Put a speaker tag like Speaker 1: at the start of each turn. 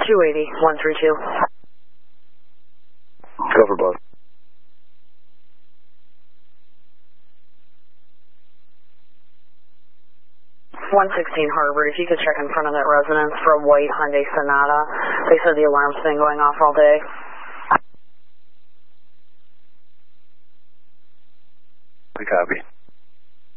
Speaker 1: 280, 132.
Speaker 2: Go for both.
Speaker 1: 116 Harvard, if you could check in front of that residence for a white Hyundai Sonata. They said the alarm's been going off all day.
Speaker 2: I copy.